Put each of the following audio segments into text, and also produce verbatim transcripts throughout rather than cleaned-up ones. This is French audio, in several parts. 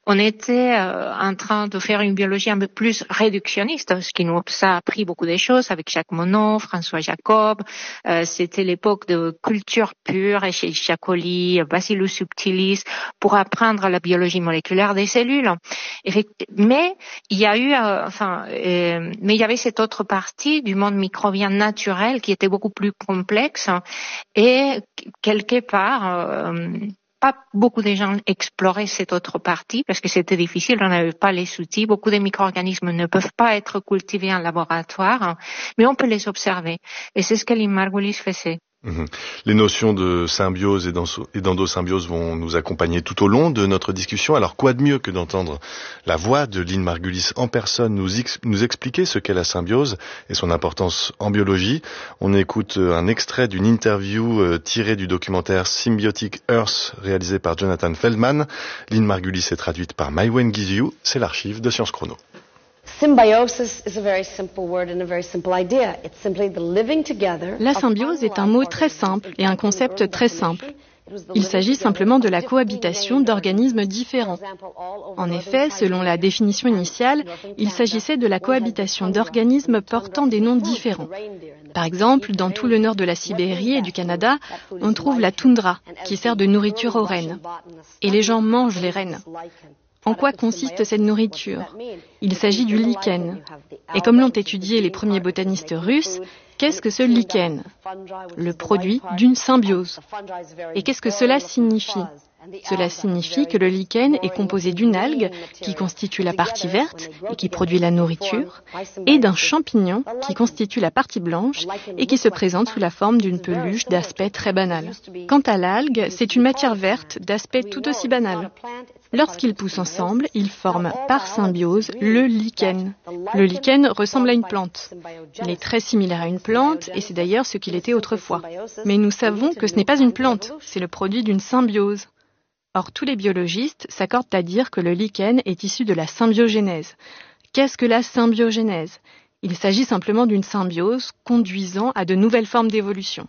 on était euh, en train de faire une biologie un peu plus réductionniste, ce qui nous a appris beaucoup de choses avec Jacques Monod, François Jacob. Euh, c'était l'époque de culture pure et chez Jacoli, Bacillus subtilis, pour apprendre la biologie moléculaire des cellules. Mais il y a eu, euh, enfin, euh, mais il y avait cette autre partie du monde microbien naturel qui était beaucoup plus complexe et quelque part, euh, pas beaucoup de gens exploraient cette autre partie parce que c'était difficile, on n'avait pas les outils. Beaucoup de micro-organismes ne peuvent pas être cultivés en laboratoire, mais on peut les observer. Et c'est ce que Lynn Margulis faisait. Mmh. Les notions de symbiose et d'endosymbiose vont nous accompagner tout au long de notre discussion. Alors quoi de mieux que d'entendre la voix de Lynn Margulis en personne nous, ex- nous expliquer ce qu'est la symbiose et son importance en biologie. On écoute un extrait d'une interview euh, tirée du documentaire Symbiotic Earth réalisé par Jonathan Feldman. Lynn Margulis est traduite par Maïwen Guizhou. C'est l'archive de Sciences Chrono. La symbiose est un mot très simple et un concept très simple. Il s'agit simplement de la cohabitation d'organismes différents. En effet, selon la définition initiale, il s'agissait de la cohabitation d'organismes portant des noms différents. Par exemple, dans tout le nord de la Sibérie et du Canada, on trouve la toundra, qui sert de nourriture aux rennes. Et les gens mangent les rennes. En quoi consiste cette nourriture? Il s'agit du lichen. Et comme l'ont étudié les premiers botanistes russes, qu'est-ce que ce lichen? Le produit d'une symbiose. Et qu'est-ce que cela signifie? Cela signifie que le lichen est composé d'une algue qui constitue la partie verte et qui produit la nourriture, et d'un champignon qui constitue la partie blanche et qui se présente sous la forme d'une peluche d'aspect très banal. Quant à l'algue, c'est une matière verte d'aspect tout aussi banal. Lorsqu'ils poussent ensemble, ils forment par symbiose le lichen. Le lichen ressemble à une plante. Il est très similaire à une plante et c'est d'ailleurs ce qu'il était autrefois. Mais nous savons que ce n'est pas une plante, c'est le produit d'une symbiose. Or, tous les biologistes s'accordent à dire que le lichen est issu de la symbiogénèse. Qu'est-ce que la symbiogénèse? Il s'agit simplement d'une symbiose conduisant à de nouvelles formes d'évolution.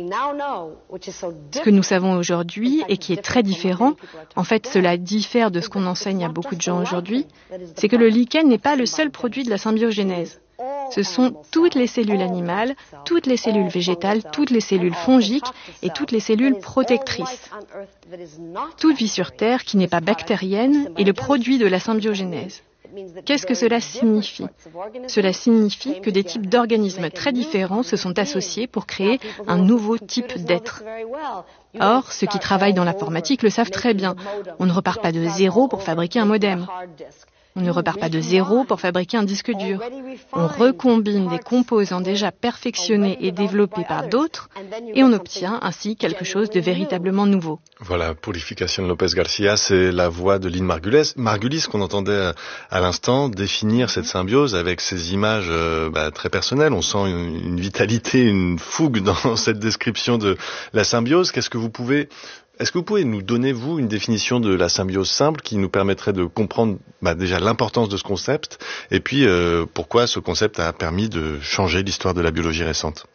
Ce que nous savons aujourd'hui et qui est très différent, en fait cela diffère de ce qu'on enseigne à beaucoup de gens aujourd'hui, c'est que le lichen n'est pas le seul produit de la symbiogénèse. Ce sont toutes les cellules animales, toutes les cellules végétales, toutes les cellules fongiques et toutes les cellules protectrices. Toute vie sur Terre qui n'est pas bactérienne est le produit de la symbiogénèse. Qu'est-ce que cela signifie? Cela signifie que des types d'organismes très différents se sont associés pour créer un nouveau type d'être. Or, ceux qui travaillent dans l'informatique le savent très bien. On ne repart pas de zéro pour fabriquer un modem. On ne repart pas de zéro pour fabriquer un disque dur. On recombine des composants déjà perfectionnés et développés par d'autres et on obtient ainsi quelque chose de véritablement nouveau. Voilà, Purificación López Garcia, c'est la voix de Lynn Margulis, Margulis qu'on entendait à l'instant définir cette symbiose avec ces images euh, bah, très personnelles. On sent une, une vitalité, une fougue dans cette description de la symbiose. Qu'est-ce que vous pouvez... Est-ce que vous pouvez nous donner, vous, une définition de la symbiose simple qui nous permettrait de comprendre bah, déjà l'importance de ce concept et puis euh, pourquoi ce concept a permis de changer l'histoire de la biologie récente?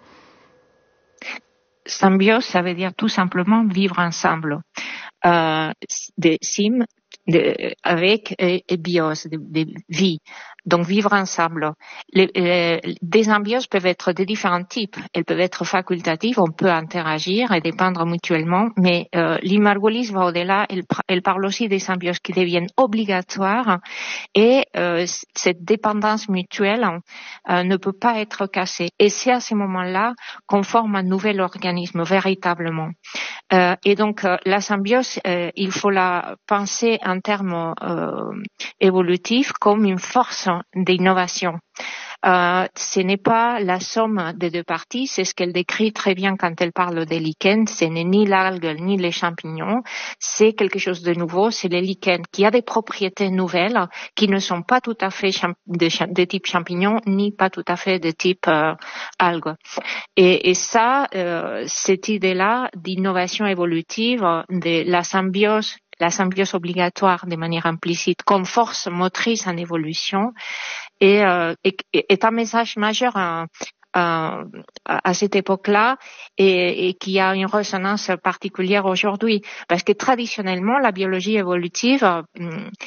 Symbiose, ça veut dire tout simplement vivre ensemble. Euh, des sim, de, avec et, et bios, de, de vie. Donc vivre ensemble. Les, les, des symbioses peuvent être de différents types. Elles peuvent être facultatives, on peut interagir et dépendre mutuellement, mais euh, Lynn Margulis va au-delà, elle, elle parle aussi des symbioses qui deviennent obligatoires et euh, cette dépendance mutuelle euh, ne peut pas être cassée. Et c'est à ce moment-là qu'on forme un nouvel organisme véritablement. Euh, et donc euh, la symbiose, euh, il faut la penser en termes euh, évolutifs comme une force d'innovation. Euh, ce n'est pas la somme des deux parties, c'est ce qu'elle décrit très bien quand elle parle des lichens. Ce n'est ni l'algue ni les champignons, c'est quelque chose de nouveau, c'est les lichens qui a des propriétés nouvelles qui ne sont pas tout à fait champ- de, de type champignon ni pas tout à fait de type euh, algue. Et, et ça, euh, cette idée-là d'innovation évolutive, de la symbiose, la symbiose obligatoire de manière implicite comme force motrice en évolution est, euh, est, est un message majeur à, à, à cette époque-là et, et qui a une résonance particulière aujourd'hui. Parce que traditionnellement, la biologie évolutive,